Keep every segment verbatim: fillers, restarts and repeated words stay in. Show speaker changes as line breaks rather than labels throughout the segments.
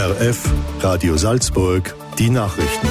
R F, Radio Salzburg, die Nachrichten.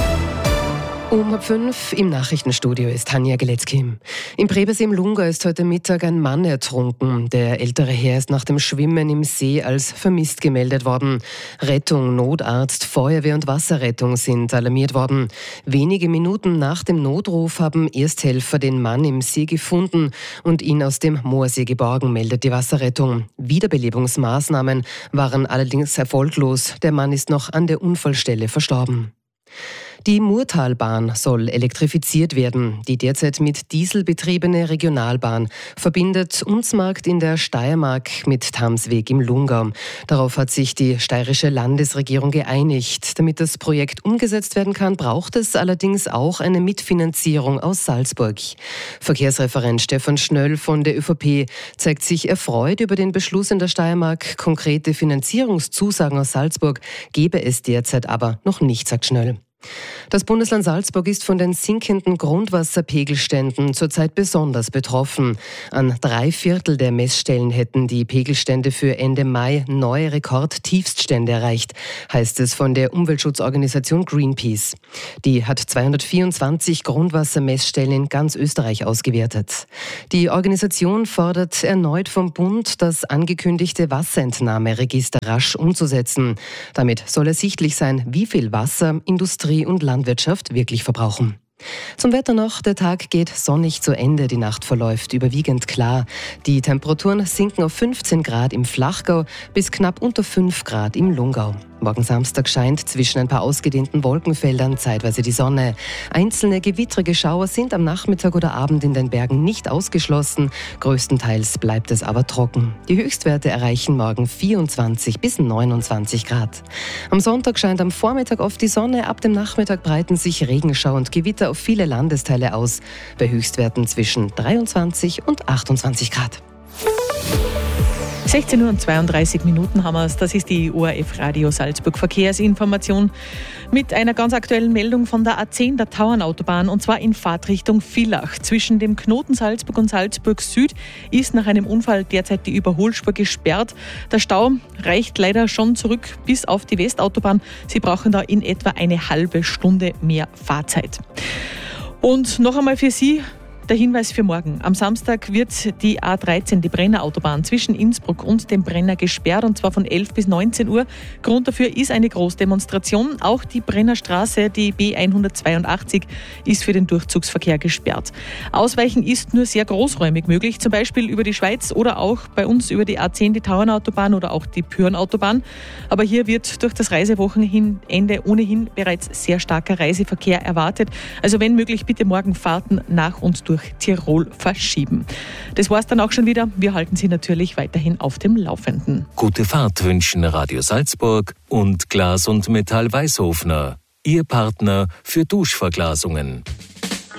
Um halb fünf im Nachrichtenstudio ist Tanja Geletzky. Im Brebesee im Lungau ist heute Mittag ein Mann ertrunken. Der ältere Herr ist nach dem Schwimmen im See als vermisst gemeldet worden. Rettung, Notarzt, Feuerwehr und Wasserrettung sind alarmiert worden. Wenige Minuten nach dem Notruf haben Ersthelfer den Mann im See gefunden und ihn aus dem Moorsee geborgen, meldet die Wasserrettung. Wiederbelebungsmaßnahmen waren allerdings erfolglos. Der Mann ist noch an der Unfallstelle verstorben. Die Murtalbahn soll elektrifiziert werden. Die derzeit mit Diesel betriebene Regionalbahn verbindet Unsmarkt in der Steiermark mit Tamsweg im Lungau. Darauf hat sich die steirische Landesregierung geeinigt. Damit das Projekt umgesetzt werden kann, braucht es allerdings auch eine Mitfinanzierung aus Salzburg. Verkehrsreferent Stefan Schnöll von der ÖVP zeigt sich erfreut über den Beschluss in der Steiermark. Konkrete Finanzierungszusagen aus Salzburg gebe es derzeit aber noch nicht, sagt Schnöll. Das Bundesland Salzburg ist von den sinkenden Grundwasserpegelständen zurzeit besonders betroffen. An drei Viertel der Messstellen hätten die Pegelstände für Ende Mai neue Rekordtiefststände erreicht, heißt es von der Umweltschutzorganisation Greenpeace. Die hat zweihundertvierundzwanzig Grundwassermessstellen in ganz Österreich ausgewertet. Die Organisation fordert erneut vom Bund, das angekündigte Wasserentnahmeregister rasch umzusetzen. Damit soll ersichtlich sein, wie viel Wasser Industrie und Landwirtschaft wirklich verbrauchen. Zum Wetter noch. Der Tag geht sonnig zu Ende. Die Nacht verläuft überwiegend klar. Die Temperaturen sinken auf fünfzehn Grad im Flachgau bis knapp unter fünf Grad im Lungau. Morgen Samstag scheint zwischen ein paar ausgedehnten Wolkenfeldern zeitweise die Sonne. Einzelne gewittrige Schauer sind am Nachmittag oder Abend in den Bergen nicht ausgeschlossen. Größtenteils bleibt es aber trocken. Die Höchstwerte erreichen morgen vierundzwanzig bis neunundzwanzig Grad. Am Sonntag scheint am Vormittag oft die Sonne. Ab dem Nachmittag breiten sich Regenschauer und Gewitter auf viele Landesteile aus. Bei Höchstwerten zwischen dreiundzwanzig und achtundzwanzig Grad.
sechzehn Uhr und zweiunddreißig Minuten haben wir es. Das ist die O R F Radio Salzburg Verkehrsinformation mit einer ganz aktuellen Meldung von der A zehn, der Tauernautobahn, und zwar in Fahrtrichtung Villach. Zwischen dem Knoten Salzburg und Salzburg Süd ist nach einem Unfall derzeit die Überholspur gesperrt. Der Stau reicht leider schon zurück bis auf die Westautobahn. Sie brauchen da in etwa eine halbe Stunde mehr Fahrzeit. Und noch einmal für Sie der Hinweis für morgen. Am Samstag wird die A dreizehn, die Brenner Autobahn zwischen Innsbruck und dem Brenner gesperrt, und zwar von elf bis neunzehn Uhr. Grund dafür ist eine Großdemonstration. Auch die Brennerstraße, die B hundertzweiundachtzig, ist für den Durchzugsverkehr gesperrt. Ausweichen ist nur sehr großräumig möglich, zum Beispiel über die Schweiz oder auch bei uns über die A zehn, die Tauernautobahn oder auch die Pyrenautobahn. Aber hier wird durch das Reisewochenende ohnehin bereits sehr starker Reiseverkehr erwartet. Also wenn möglich, bitte morgen Fahrten nach und durch Tirol verschieben. Das war's dann auch schon wieder. Wir halten Sie natürlich weiterhin auf dem Laufenden.
Gute Fahrt wünschen Radio Salzburg und Glas und Metall Weißhofner, Ihr Partner für Duschverglasungen.